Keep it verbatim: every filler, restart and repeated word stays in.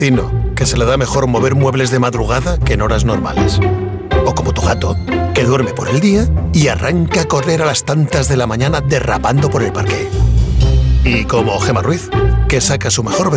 Tino, que se le da mejor mover muebles de madrugada que en horas normales. O como tu gato, que duerme por el día y arranca a correr a las tantas de la mañana derrapando por el parque. Y como Gemma Ruiz, que saca su mejor